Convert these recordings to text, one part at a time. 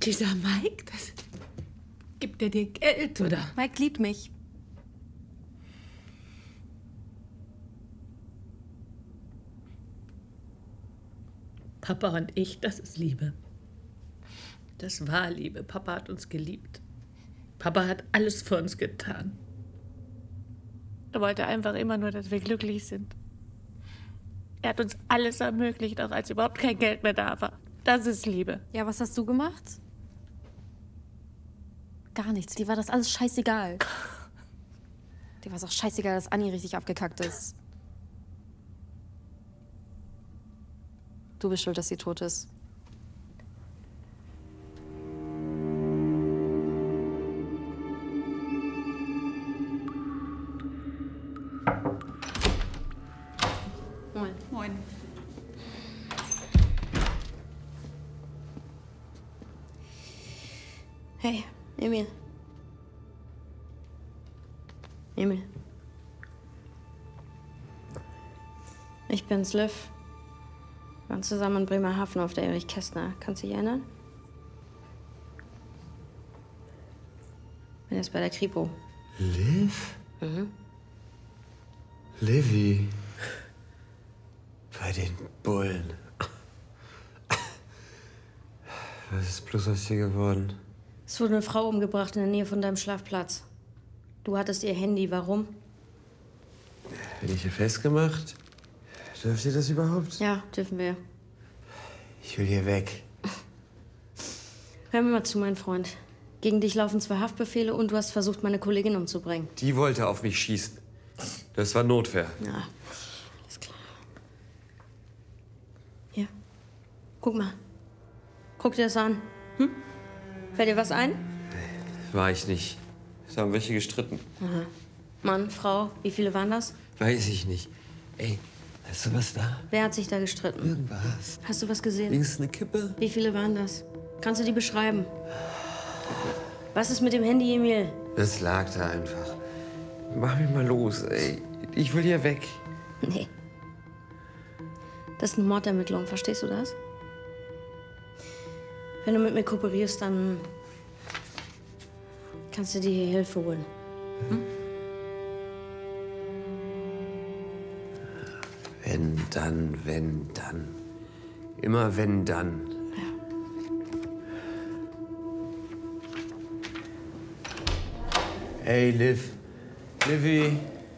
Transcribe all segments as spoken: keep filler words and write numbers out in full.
Dieser Mike, das gibt er dir Geld, oder? Mike liebt mich. Papa und ich, das ist Liebe. Das war Liebe. Papa hat uns geliebt. Papa hat alles für uns getan. Er wollte einfach immer nur, dass wir glücklich sind. Er hat uns alles ermöglicht, auch als überhaupt kein Geld mehr da war. Das ist Liebe. Ja, was hast du gemacht? Gar nichts. Dir war das alles scheißegal. Dir war es auch scheißegal, dass Anni richtig abgekackt ist. Du bist schuld, dass sie tot ist. Moin. Moin. Hey, Emil. Emil. Ich bin's, Liv. Wir waren zusammen in Bremerhaven auf der Erich Kästner. Kannst du dich erinnern? Bin jetzt bei der Kripo. Liv? Mhm. Livy. Bei den Bullen. Was ist bloß aus dir geworden? Es wurde eine Frau umgebracht in der Nähe von deinem Schlafplatz. Du hattest ihr Handy. Warum? Bin ich hier festgemacht? Dürft ihr das überhaupt? Ja, dürfen wir. Ich will hier weg. Hör mir mal zu, mein Freund. Gegen dich laufen zwei Haftbefehle und du hast versucht, meine Kollegin umzubringen. Die wollte auf mich schießen. Das war Notwehr. Ja, alles klar. Hier, guck mal. Guck dir das an. Hm? Fällt dir was ein? War ich nicht. Es haben welche gestritten. Aha. Mann, Frau, wie viele waren das? Weiß ich nicht. Ey, hast du was da? Wer hat sich da gestritten? Irgendwas. Hast du was gesehen? Links eine Kippe? Wie viele waren das? Kannst du die beschreiben? Was ist mit dem Handy, Emil? Das lag da einfach. Mach mich mal los, ey. Ich will hier weg. Nee. Das ist eine Mordermittlung, verstehst du das? Wenn du mit mir kooperierst, dann kannst du dir hier Hilfe holen. Hm? Wenn, dann, wenn, dann. Immer wenn, dann. Ja. Ey, Liv. Livy.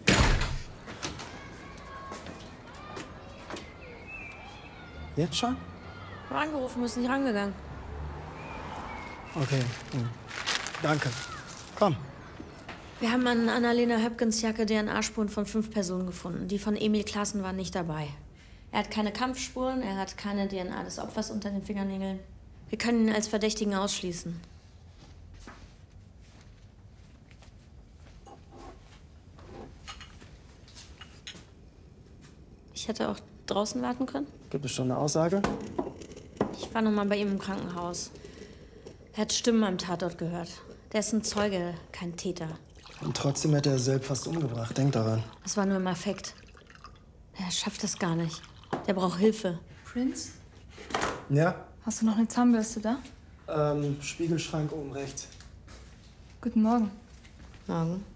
Jetzt schon? Ich hab angerufen, bist nicht rangegangen. Okay, hm. Danke. Komm. Wir haben an Annalena Höpkens Jacke D N A-Spuren von fünf Personen gefunden. Die von Emil Klassen waren nicht dabei. Er hat keine Kampfspuren, er hat keine D N A des Opfers unter den Fingernägeln. Wir können ihn als Verdächtigen ausschließen. Ich hätte auch draußen warten können. Gibt es schon eine Aussage? Ich war noch mal bei ihm im Krankenhaus. Er hat Stimmen am Tatort gehört. Der ist ein Zeuge, kein Täter. Und trotzdem hätte er selbst fast umgebracht. Denk daran. Das war nur im Affekt. Er schafft das gar nicht. Der braucht Hilfe. Prinz, Ja? hast du noch eine Zahnbürste da? Ähm, Spiegelschrank oben rechts. Guten Morgen. Morgen.